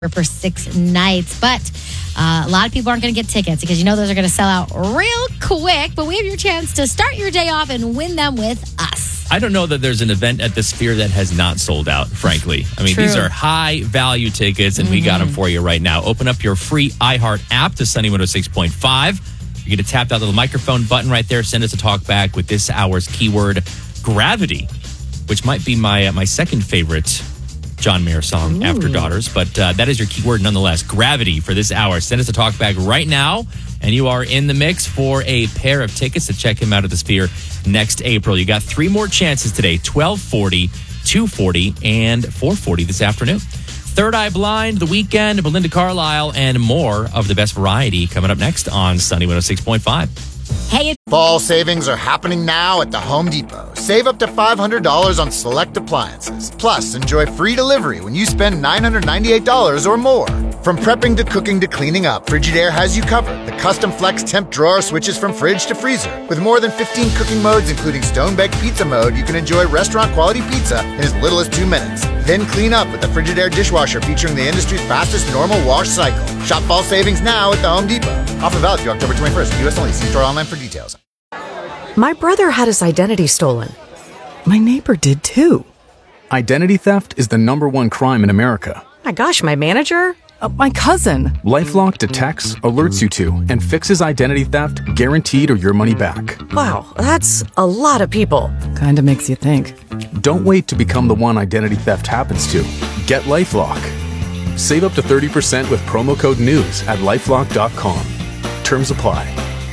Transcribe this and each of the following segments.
for 6 nights. But a lot of people aren't going to get tickets because those are going to sell out real quick. But we have your chance to start your day off and win them with us. I don't know that there's an event at the Sphere that has not sold out, frankly. I mean, True. These are high value tickets, and we got them for you right now. Open up your free iHeart app to Sunny 106.5. You're going to tap that little microphone button right there. Send us a talk back with this hour's keyword, gravity, which might be my second favorite John Mayer song after Daughters, but that is your keyword nonetheless. Gravity for this hour. Send us a talk back right now, and you are in the mix for a pair of tickets to check him out at the Sphere next April. You got 3 more chances today: 12:40, 2:40, and 4:40 this afternoon. Third Eye Blind, The Weeknd, Belinda Carlisle, and more of the best variety coming up next on Sunny 106.5. Hey, Fall savings are happening now at the Home Depot. Save up to $500 on select appliances. Plus, enjoy free delivery when you spend $998 or more. From prepping to cooking to cleaning up, Frigidaire has you covered. The custom flex temp drawer switches from fridge to freezer. With more than 15 cooking modes, including stone-baked pizza mode, you can enjoy restaurant-quality pizza in as little as 2 minutes. Then clean up with the Frigidaire dishwasher featuring the industry's fastest normal wash cycle. Shop fall savings now at the Home Depot. Offer valid through October 21st. U.S. only. See store online for details. My brother had his identity stolen. My neighbor did too. Identity theft is the #1 crime in America. My gosh, my manager? My cousin. LifeLock detects, alerts you to, and fixes identity theft guaranteed or your money back. Wow, that's a lot of people. Kinda makes you think. Don't wait to become the one identity theft happens to. Get LifeLock. Save up to 30% with promo code NEWS at LifeLock.com. Terms apply.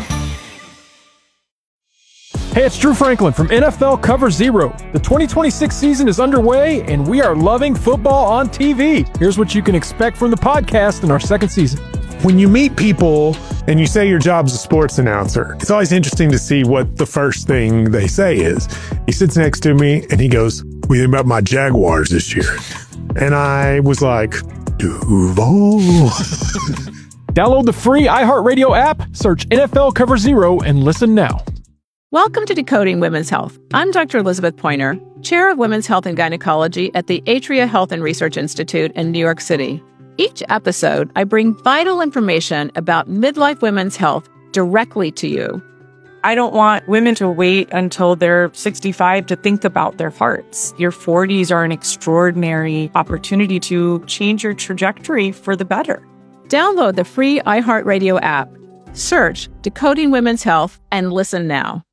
Hey, it's Drew Franklin from NFL Cover Zero. The 2026 season is underway, and we are loving football on TV. Here's what you can expect from the podcast in our second season. When you meet people and you say your job's a sports announcer, it's always interesting to see what the first thing they say is. He sits next to me and he goes, "What do you think about my Jaguars this year?" And I was like, Duval. Download the free iHeartRadio app, search NFL Cover Zero, and listen now. Welcome to Decoding Women's Health. I'm Dr. Elizabeth Pointer, Chair of Women's Health and Gynecology at the Atria Health and Research Institute in New York City. Each episode, I bring vital information about midlife women's health directly to you. I don't want women to wait until they're 65 to think about their hearts. Your 40s are an extraordinary opportunity to change your trajectory for the better. Download the free iHeartRadio app. Search Decoding Women's Health and listen now.